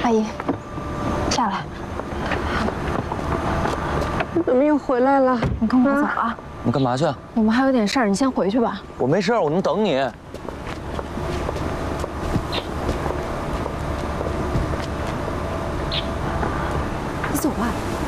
阿姨，下来。 你怎么又回来了？ 你跟我走啊！ 你干嘛去？ 我们还有点事儿，你先回去吧。 我没事，我能等你。 你走吧。